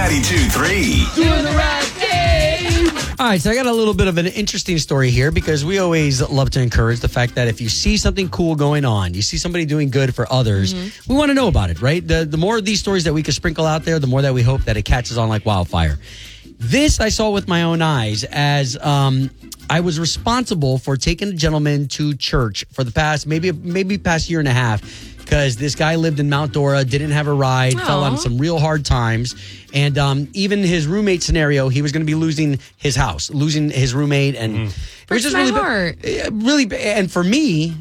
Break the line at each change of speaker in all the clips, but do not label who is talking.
K92.3.
Doing the right thing.
All right, so I got a little bit of an interesting story here because we always love to encourage the fact that if you see something cool going on, you see somebody doing good for others, we want to know about it, right? The more of these stories that we can sprinkle out there, the more that we hope that it catches on like wildfire. This I saw with my own eyes as I was responsible for taking a gentleman to church for the past, maybe past year and a half, because this guy lived in Mount Dora, didn't have a ride, fell on some real hard times. And even his roommate scenario, he was going to be losing his house, losing his roommate. And it was just really, and for me,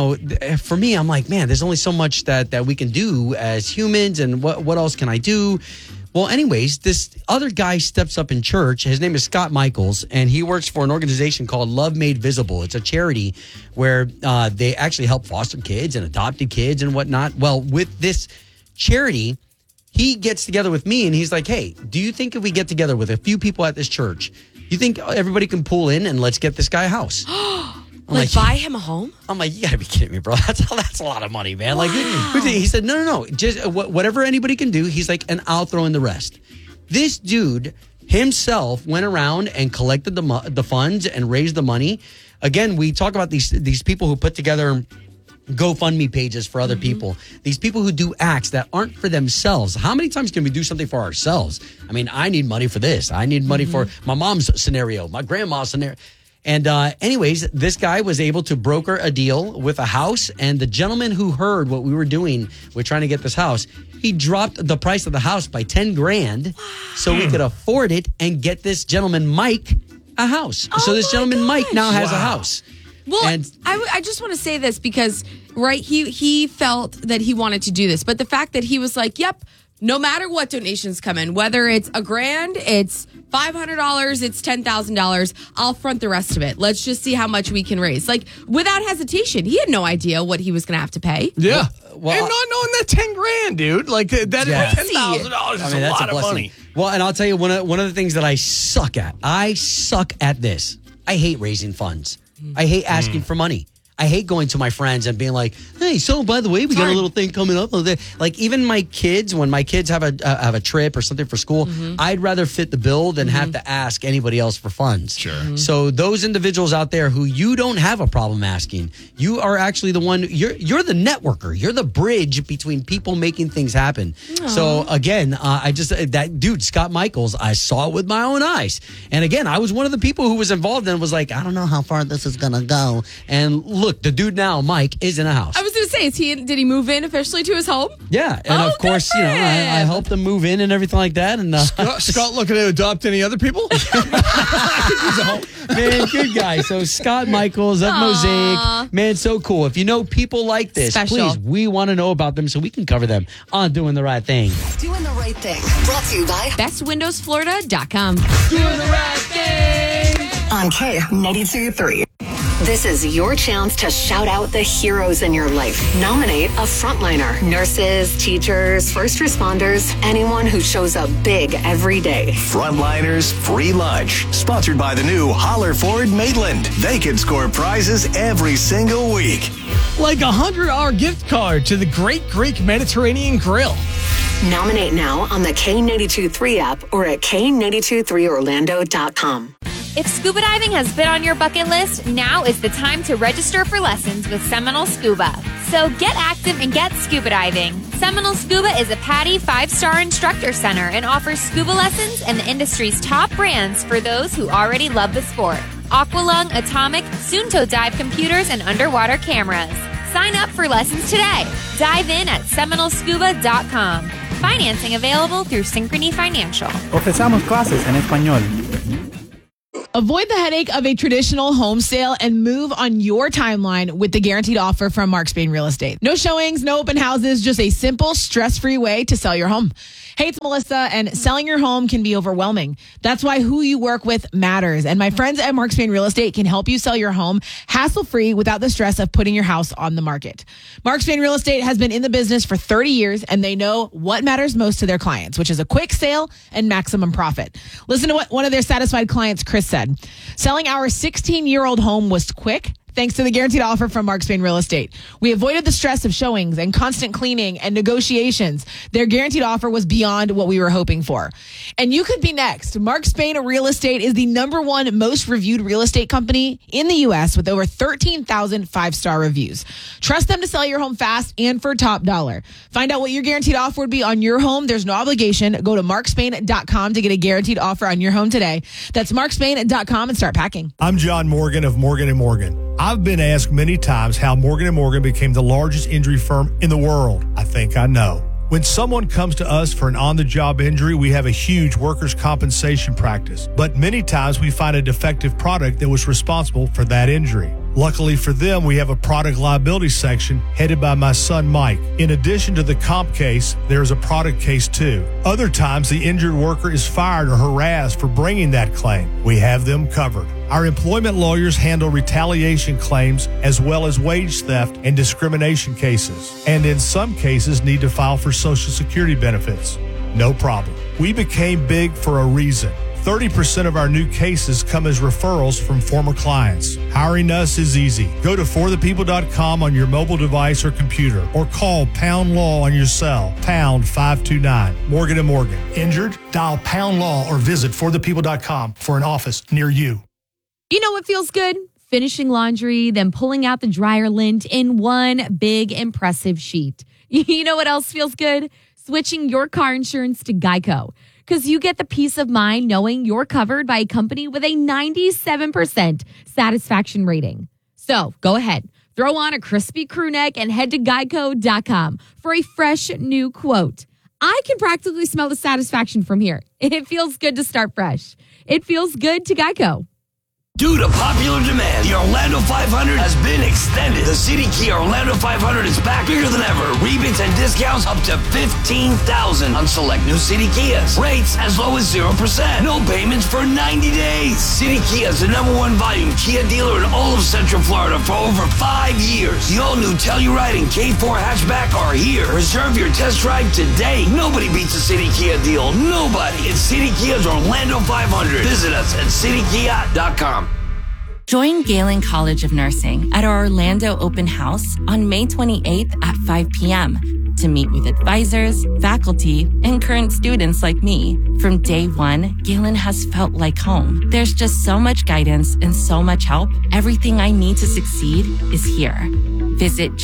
I'm like, man, there's only so much that we can do as humans. And what else can I do? Well, anyways, this other guy steps up in church. His name is Scott Michaels, and he works for an organization called Love Made Visible. It's a charity where they actually help foster kids and adopted kids and whatnot. Well, with this charity, he gets together with me, and he's like, hey, do you think if we get together with a few people at this church, you think everybody can pull in and let's get this guy a house?
Like buy him a home?
I'm like, you gotta be kidding me, bro. That's a lot of money, man. Wow. Like, he said, no. Just whatever anybody can do. He's like, and I'll throw in the rest. This dude himself went around and collected the funds and raised the money. Again, we talk about these people who put together GoFundMe pages for other people. These people who do acts that aren't for themselves. How many times can we do something for ourselves? I mean, I need money for this. I need money for my mom's scenario, my grandma's scenario. And anyways, this guy was able to broker a deal with a house, and the gentleman who heard what we were doing, we're trying to get this house, he dropped the price of the house by $10,000 so we could afford it and get this gentleman, Mike, a house. So this gentleman, Mike, now has a house.
Well, and I just want to say this because, right, he felt that he wanted to do this, but the fact that he was like, yep, no matter what donations come in, whether it's $1,000, it's $500, it's $10,000, I'll front the rest of it. Let's just see how much we can raise. Like, without hesitation, he had no idea what he was going to have to pay.
Yeah. Well, and not knowing that $10,000, dude. Like, that $10,000 is a lot of money.
Well, and I'll tell you, one of the things that I suck at this. I hate raising funds. I hate asking for money. I hate going to my friends and being like, hey, so by the way, we got a little thing coming up. Like even my kids, when my kids have a trip or something for school, I'd rather fit the bill than have to ask anybody else for funds.
Sure.
So those individuals out there who you don't have a problem asking, you are actually the one, you're the networker. You're the bridge between people making things happen. Aww. So again, that dude, Scott Michaels, I saw it with my own eyes. And again, I was one of the people who was involved and was like, I don't know how far this is going to go. And look, the dude now, Mike, is in a house.
I was going to say, did he move in officially to his home?
Yeah, and of course, I helped him move in and everything like that. And
Scott looking to adopt any other people?
Man, good guy. So Scott Michaels of Mosaic, man, so cool. If you know people like this, please, we want to know about them so we can cover them on Doing the Right Thing.
Doing the Right Thing. Brought to you by
BestWindowsFlorida.com.
Doing the right thing.
On K92.3. This is your chance to shout out the heroes in your life. Nominate a frontliner, nurses, teachers, first responders, anyone who shows up big every day. Frontliners Free Lunch, sponsored by the new Holler Ford Maitland. They can score prizes every single week.
Like a $100 gift card to the Great Greek Mediterranean Grill.
Nominate now on the K92.3 app or at K92.3Orlando.com.
If scuba diving has been on your bucket list, now is the time to register for lessons with Seminole Scuba. So get active and get scuba diving. Seminole Scuba is a PADI 5-star instructor center and offers scuba lessons and the industry's top brands for those who already love the sport. Aqualung, Atomic, soon-to dive computers, and underwater cameras. Sign up for lessons today. Dive in at SeminoleScuba.com. Financing available through Synchrony Financial.
Ofrecemos clases en español.
Avoid the headache of a traditional home sale and move on your timeline with the guaranteed offer from Mark Spain Real Estate. No showings, no open houses, just a simple, stress-free way to sell your home. Hey, it's Melissa, and selling your home can be overwhelming. That's why who you work with matters. And my friends at Mark Spain Real Estate can help you sell your home hassle-free without the stress of putting your house on the market. Mark Spain Real Estate has been in the business for 30 years, and they know what matters most to their clients, which is a quick sale and maximum profit. Listen to what one of their satisfied clients, Chris, said. Selling our 16-year-old home was quick, thanks to the guaranteed offer from Mark Spain Real Estate. We avoided the stress of showings and constant cleaning and negotiations. Their guaranteed offer was beyond what we were hoping for. And you could be next. Mark Spain Real Estate is the #1 most reviewed real estate company in the U.S. with over 13,000 5-star reviews. Trust them to sell your home fast and for top dollar. Find out what your guaranteed offer would be on your home. There's no obligation. Go to markspain.com to get a guaranteed offer on your home today. That's markspain.com and start packing.
I'm John Morgan of Morgan & Morgan. I've been asked many times how Morgan & Morgan became the largest injury firm in the world. I think I know. When someone comes to us for an on-the-job injury, we have a huge workers' compensation practice. But many times we find a defective product that was responsible for that injury. Luckily for them, we have a product liability section headed by my son, Mike. In addition to the comp case, there's a product case too. Other times, the injured worker is fired or harassed for bringing that claim. We have them covered. Our employment lawyers handle retaliation claims as well as wage theft and discrimination cases, and in some cases need to file for Social Security benefits. No problem. We became big for a reason. 30% of our new cases come as referrals from former clients. Hiring us is easy. Go to forthepeople.com on your mobile device or computer, or call Pound Law on your cell, pound 529. Morgan & Morgan. Injured? Dial Pound Law or visit forthepeople.com for an office near you.
You know what feels good? Finishing laundry, then pulling out the dryer lint in one big impressive sheet. You know what else feels good? Switching your car insurance to Geico. Because you get the peace of mind knowing you're covered by a company with a 97% satisfaction rating. So go ahead, throw on a crispy crew neck and head to geico.com for a fresh new quote. I can practically smell the satisfaction from here. It feels good to start fresh. It feels good to Geico.
Due to popular demand, the Orlando 500 has been extended. The City Kia Orlando 500 is back bigger than ever. Rebates and discounts up to $15,000 on select new City Kias. Rates as low as 0%. No payments for 90 days. City Kia is the #1 volume Kia dealer in all of Central Florida for over 5 years. The all-new Telluride and K4 hatchback are here. Reserve your test drive today. Nobody beats a City Kia deal. Nobody. It's City Kia's Orlando 500. Visit us at citykia.com.
Join Galen College of Nursing at our Orlando open house on May 28th at 5 p.m. to meet with advisors, faculty, and current students like me. From day one, Galen has felt like home. There's just so much guidance and so much help. Everything I need to succeed is here. Visit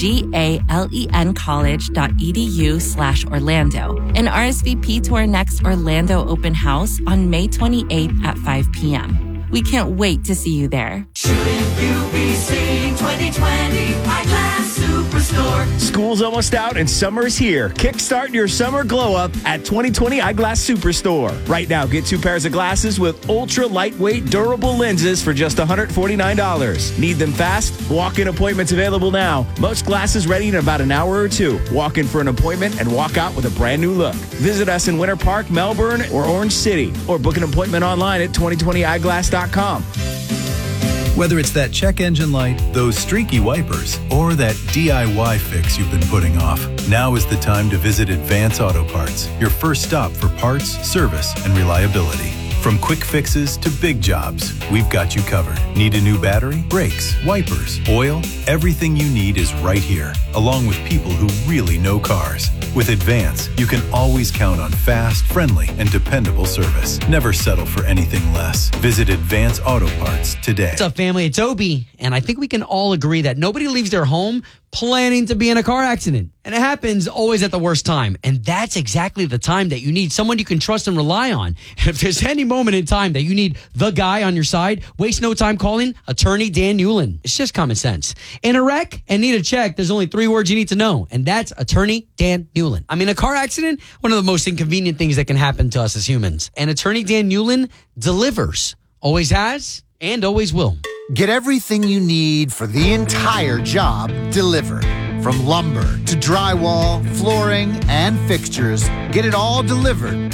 galencollege.edu/Orlando and RSVP to our next Orlando open house on May 28th at 5 p.m. We can't wait to see you there.
UBC 2020 Eyeglass Superstore.
School's almost out and summer's here. Kickstart your summer glow up at 2020 Eyeglass Superstore. Right now, get 2 pairs of glasses with ultra lightweight durable lenses for just $149. Need them fast? Walk-in appointments available now. Most glasses ready in about an hour or 2. Walk in for an appointment and walk out with a brand new look. Visit us in Winter Park, Melbourne, or Orange City, or book an appointment online at 2020eyeglass.com.
Whether it's that check engine light, those streaky wipers, or that DIY fix you've been putting off, now is the time to visit Advance Auto Parts, your first stop for parts, service, and reliability. From quick fixes to big jobs, we've got you covered. Need a new battery, brakes, wipers, oil? Everything you need is right here, along with people who really know cars. With Advance, you can always count on fast, friendly, and dependable service. Never settle for anything less. Visit Advance Auto Parts today.
What's up, family? It's Obi, and I think we can all agree that nobody leaves their home planning to be in a car accident. And it happens always at the worst time. And that's exactly the time that you need someone you can trust and rely on. And if there's any moment in time that you need the guy on your side, waste no time calling Attorney Dan Newlin. It's just common sense. In a wreck and need a check, there's only 3 words you need to know. And that's Attorney Dan Newlin. I mean, a car accident, one of the most inconvenient things that can happen to us as humans. And Attorney Dan Newlin delivers. Always has and always will.
Get everything you need for the entire job delivered. From lumber to drywall, flooring, and fixtures, get it all delivered